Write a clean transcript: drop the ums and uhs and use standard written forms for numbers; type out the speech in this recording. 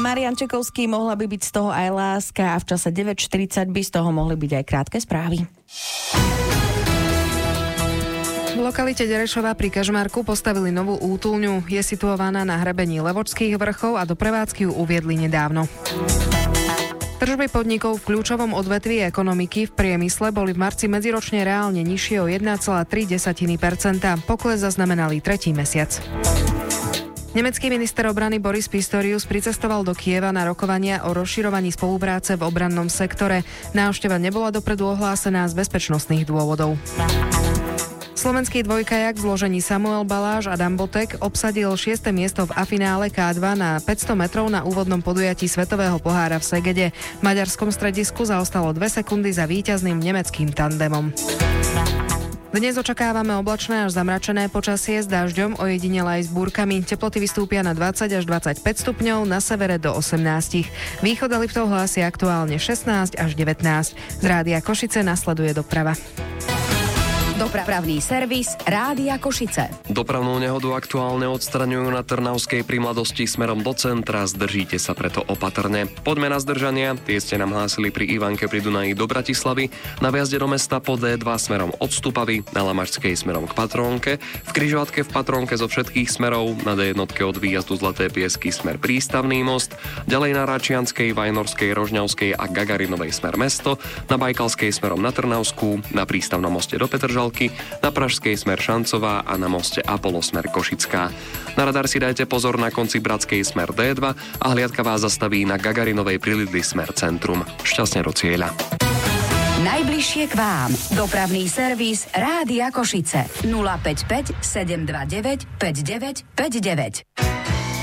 Marian Čekovský, mohla by byť z toho aj láska a v čase 9:40 by z toho mohli byť aj krátke správy. V lokalite Derešová pri Kežmarku postavili novú útulňu. Je situovaná na hrebení Levočských vrchov a do prevádzky ju uviedli nedávno. Tržby podnikov v kľúčovom odvetví ekonomiky v priemysle boli v marci medziročne reálne nižšie o 1,3%. Pokles zaznamenali tretí mesiac. Nemecký minister obrany Boris Pistorius pricestoval do Kieva na rokovania o rozširovaní spolupráce v obrannom sektore. Návšteva nebola dopredu ohlásená z bezpečnostných dôvodov. Slovenský dvojkajak v zložení Samuel Baláš a Dan Botek obsadil 6. miesto v A-finále K2 na 500 metrov na úvodnom podujatí Svetového pohára v Segede. V maďarskom stredisku zaostalo 2 sekundy za víťazným nemeckým tandemom. Dnes očakávame oblačné až zamračené počasie s dažďom, ojedinele aj s búrkami. Teploty vystúpia na 20 až 25 stupňov, na severe do 18. Východ a Liptov hlási aktuálne 16 až 19. Z Rádia Košice nasleduje doprava. Dopravný servis Rádia Košice. Dopravnú nehodu aktuálne odstraňujú na Trnavskej pri Mladosti smerom do centra, zdržíte sa preto opatrne. Poďme na zdržania, tie ste nám hlásili pri Ivanke pri Dunaji do Bratislavy, na vjazde do mesta po D2 smerom od Stupavy, na Lamačskej smerom k Patrónke, v križovatke v Patrónke zo všetkých smerov, na D1 od výjazdu Zlaté Piesky smer Prístavný most, ďalej na Račianskej, Vajnorskej, Rožňavskej a Gagarinovej smer mesto, na Bajkalskej smerom na Trnavskú, na Prístavnom moste do Petržalky, na Pražskej smer Šancová a na moste Apollo smer Košická. Na radar si dajte pozor na konci Bratskej smer D2 a hliadka vás zastaví na Gagarinovej pri Lidli smer Centrum. Šťastne do cieľa. Najbližšie k vám. Dopravný servis Rádia Košice. 055 729 5959.